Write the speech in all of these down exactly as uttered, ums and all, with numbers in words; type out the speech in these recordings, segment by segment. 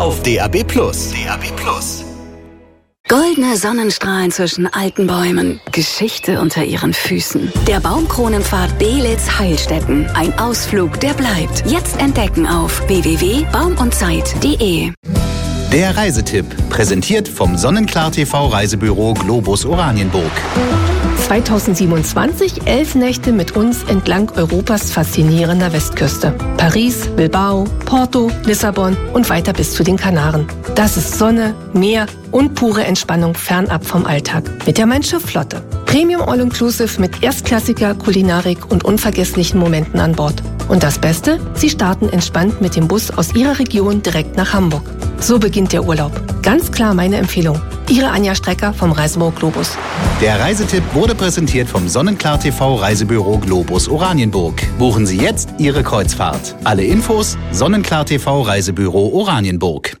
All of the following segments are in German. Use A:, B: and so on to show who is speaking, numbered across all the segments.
A: auf D A B Plus. D A B Plus.
B: Goldene Sonnenstrahlen zwischen alten Bäumen, Geschichte unter ihren Füßen. Der Baumkronenpfad Belitz-Heilstätten. Ein Ausflug, der bleibt. Jetzt entdecken auf w w w punkt baum und zeit punkt d e.
A: Der Reisetipp, präsentiert vom Sonnenklar T V Reisebüro Globus Oranienburg.
C: zweitausendsiebenundzwanzig, elf Nächte mit uns entlang Europas faszinierender Westküste. Paris, Bilbao, Porto, Lissabon und weiter bis zu den Kanaren. Das ist Sonne, Meer und pure Entspannung fernab vom Alltag. Mit der Mein Schiff Flotte. Premium All-Inclusive mit erstklassiger Kulinarik und unvergesslichen Momenten an Bord. Und das Beste? Sie starten entspannt mit dem Bus aus Ihrer Region direkt nach Hamburg. So beginnt der Urlaub. Ganz klar meine Empfehlung. Ihre Anja Strecker vom Reisebüro Globus.
A: Der Reisetipp wurde präsentiert vom Sonnenklar T V Reisebüro Globus Oranienburg. Buchen Sie jetzt Ihre Kreuzfahrt. Alle Infos Sonnenklar T V Reisebüro Oranienburg.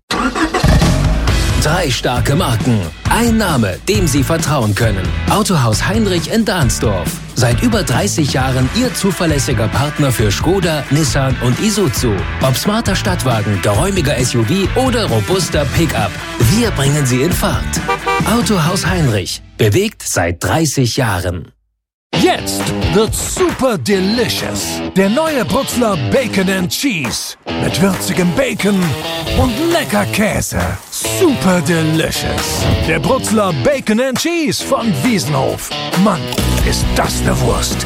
D: Drei starke Marken. Ein Name, dem Sie vertrauen können. Autohaus Heinrich in Dahnsdorf. Seit über dreißig Jahren Ihr zuverlässiger Partner für Skoda, Nissan und Isuzu. Ob smarter Stadtwagen, geräumiger S U V oder robuster Pickup. Wir bringen Sie in Fahrt. Autohaus Heinrich. Bewegt seit dreißig Jahren.
E: Jetzt wird's super delicious. Der neue Bruxler Bacon and Cheese. Mit würzigem Bacon und lecker Käse. Super delicious. Der Bruxler Bacon and Cheese von Wiesenhof. Mann, ist das eine Wurst.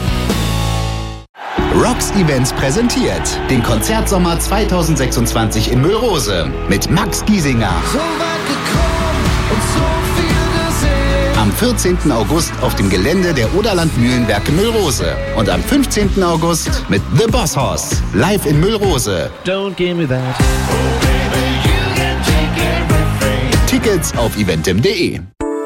A: Rocks Events präsentiert den Konzertsommer zweitausendsechsundzwanzig in Müllrose mit Max Giesinger.
F: So weit gekommen und so viel gesehen.
A: Am vierzehnten August auf dem Gelände der Oderland Mühlenwerke Müllrose. Und am fünfzehnten August mit The Boss Hoss. Live in Müllrose.
G: Don't give me that.
F: Oh baby, you can take everything.
A: Tickets auf eventim punkt de.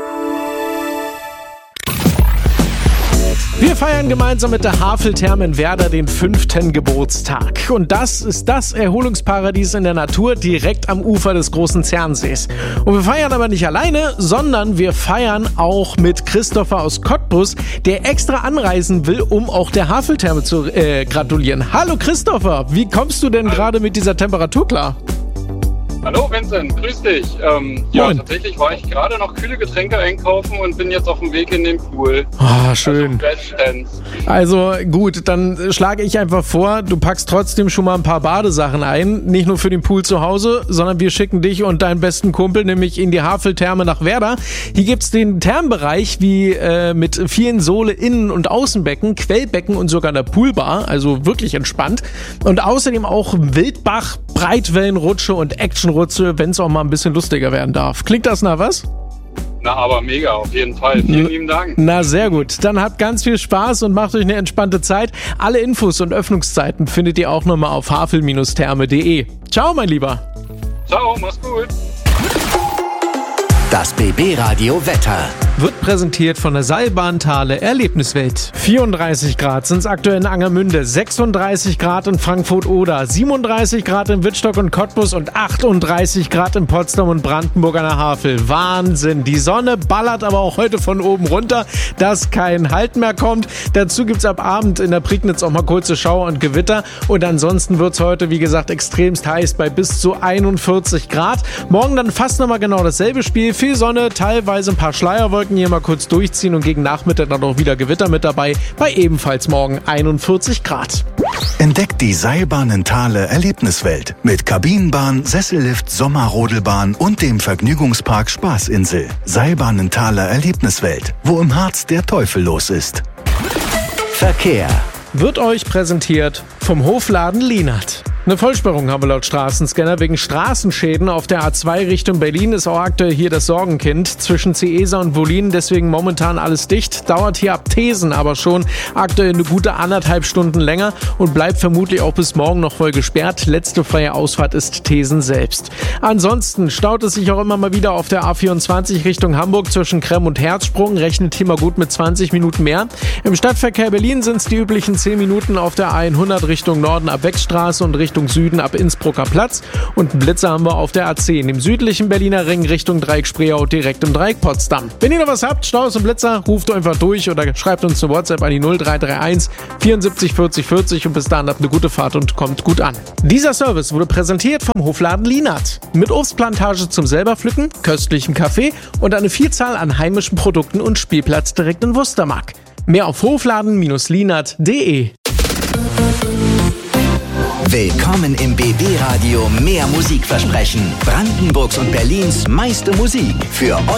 H: Wir feiern gemeinsam mit der Haveltherme in Werder den fünften Geburtstag. Und das ist das Erholungsparadies in der Natur direkt am Ufer des großen Zernsees. Und wir feiern aber nicht alleine, sondern wir feiern auch mit Christopher aus Cottbus, der extra anreisen will, um auch der Haveltherme zu äh, gratulieren. Hallo Christopher, wie kommst du denn gerade mit dieser Temperatur klar?
I: Hallo Vincent, grüß dich. Ähm, ja, tatsächlich war ich gerade noch kühle Getränke einkaufen und bin jetzt auf dem Weg in den Pool.
H: Ah, schön.
I: Also,
H: also gut, dann schlage ich einfach vor, du packst trotzdem schon mal ein paar Badesachen ein. Nicht nur für den Pool zu Hause, sondern wir schicken dich und deinen besten Kumpel nämlich in die Haveltherme nach Werder. Hier gibt's den Thermenbereich wie äh, mit vielen Sohle, Innen- und Außenbecken, Quellbecken und sogar einer Poolbar. Also wirklich entspannt. Und außerdem auch Wildbach, Breitwellenrutsche und Action Rutsche, wenn es auch mal ein bisschen lustiger werden darf. Klingt das nach was?
I: Na, aber mega, auf jeden Fall. Vielen lieben Dank.
H: Na, sehr gut. Dann habt ganz viel Spaß und macht euch eine entspannte Zeit. Alle Infos und Öffnungszeiten findet ihr auch nochmal auf havel Therme punkt de. Ciao, mein Lieber.
I: Ciao, mach's gut.
A: Das B B-Radio Wetter
H: wird präsentiert von der Seilbahnthale Erlebniswelt. vierunddreißig Grad sind es aktuell in Angermünde, sechsunddreißig Grad in Frankfurt-Oder, siebenunddreißig Grad in Wittstock und Cottbus und achtunddreißig Grad in Potsdam und Brandenburg an der Havel. Wahnsinn! Die Sonne ballert aber auch heute von oben runter, dass kein Halt mehr kommt. Dazu gibt's ab Abend in der Prignitz auch mal kurze Schauer und Gewitter. Und ansonsten wird's heute, wie gesagt, extremst heiß bei bis zu einundvierzig Grad. Morgen dann fast nochmal genau dasselbe Spiel. Viel Sonne, teilweise ein paar Schleierwolken hier mal kurz durchziehen und gegen Nachmittag dann auch wieder Gewitter mit dabei, bei ebenfalls morgen einundvierzig Grad.
J: Entdeckt die Seilbahnenthale Erlebniswelt mit Kabinenbahn, Sessellift, Sommerrodelbahn und dem Vergnügungspark Spaßinsel. Seilbahnenthale Erlebniswelt, wo im Harz der Teufel los ist.
A: Verkehr
H: wird euch präsentiert vom Hofladen Lienert. Eine Vollsperrung haben wir laut Straßenscanner wegen Straßenschäden auf der A zwei Richtung Berlin. Ist auch aktuell hier das Sorgenkind zwischen Ciesa und Wollin, deswegen momentan alles dicht. Dauert hier ab Thesen aber schon aktuell eine gute anderthalb Stunden länger und bleibt vermutlich auch bis morgen noch voll gesperrt. Letzte freie Ausfahrt ist Thesen selbst. Ansonsten staut es sich auch immer mal wieder auf der A vierundzwanzig Richtung Hamburg zwischen Kremm und Herzsprung. Rechnet hier mal gut mit zwanzig Minuten mehr. Im Stadtverkehr Berlin sind es die üblichen zehn Minuten auf der A hundert Richtung Norden ab Wechstraße und Richtung Richtung Süden ab Innsbrucker Platz und einen Blitzer haben wir auf der A zehn im südlichen Berliner Ring Richtung Dreieck Spreeau direkt im Dreieck Potsdam. Wenn ihr noch was habt, Staus und Blitzer, ruft einfach durch oder schreibt uns eine WhatsApp an die null drei drei eins vierundsiebzig vierzig vierzig und bis dahin habt eine gute Fahrt und kommt gut an. Dieser Service wurde präsentiert vom Hofladen Lienert. Mit Obstplantage zum selber pflücken, köstlichem Kaffee und eine Vielzahl an heimischen Produkten und Spielplatz direkt in Wustermark. Mehr auf hofladen Bindestrich lienert punkt de.
G: Willkommen im B B-Radio. Mehr Musikversprechen. Brandenburgs und Berlins meiste Musik für euch.